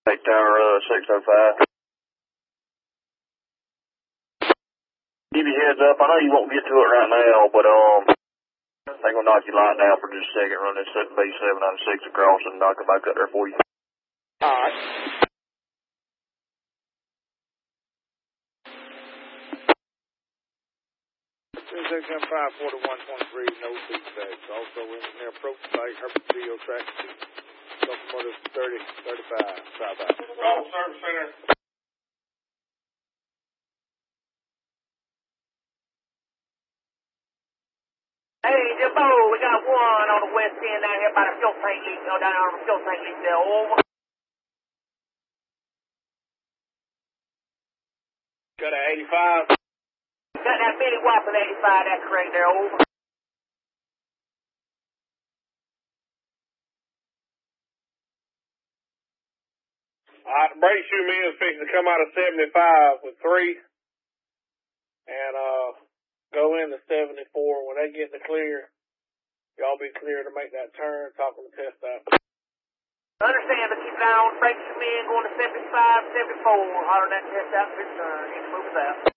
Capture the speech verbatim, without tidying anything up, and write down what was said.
Hey, Tower, uh, six oh five. Give you a heads up. I know you won't get to it right now, but, um, they're gonna knock your line down for just a second, run this seven B seven ninety-six across and knock it back up there for you. Alright. Section five forty-one twenty-three, no feedback. Also in their approach by Herbertville track locomotive thirty thirty-five, southbound. Call service center. Hey, Jimbo, we got one on the west end down here by the fuel tank leak, no, down on the fuel tank leak there, over. Got an eighty-five. Got that Billy Whopper eighty-five, that's correct there, over. Alright, the brake shoe man is fixing to come out of seventy-five with three and uh go into seventy-four. When they get in the clear, y'all be clear to make that turn, talking to test out. Understand, but keep an eye on the brake shoe man going to seventy-five, seventy-four, holler that test out, good turn, need to move us out.